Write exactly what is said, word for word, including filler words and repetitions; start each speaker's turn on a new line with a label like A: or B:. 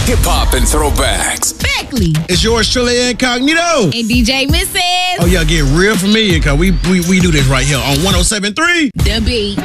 A: hip-hop and throwbacks.
B: Beckley.
C: It's yours truly, Incognito.
B: And D J Missus.
C: Oh, y'all get real familiar because we, we, we do this right here on one oh seven point three
B: The Beat.